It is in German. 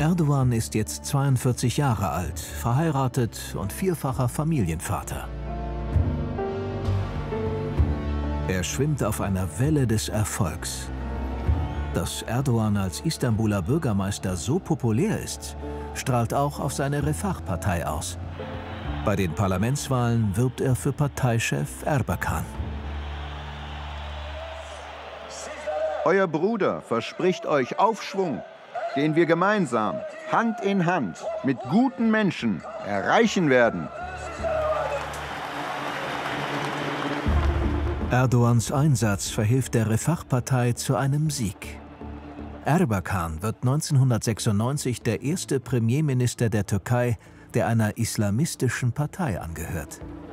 Erdoğan ist jetzt 42 Jahre alt, verheiratet und vierfacher Familienvater. Er schwimmt auf einer Welle des Erfolgs. Dass Erdoğan als Istanbuler Bürgermeister so populär ist, strahlt auch auf seine Refah-Partei aus. Bei den Parlamentswahlen wirbt er für Parteichef Erbakan. Euer Bruder verspricht euch Aufschwung, den wir gemeinsam, Hand in Hand, mit guten Menschen erreichen werden. Erdoğans Einsatz verhilft der Refah-Partei zu einem Sieg. Erbakan wird 1996 der erste Premierminister der Türkei, der einer islamistischen Partei angehört.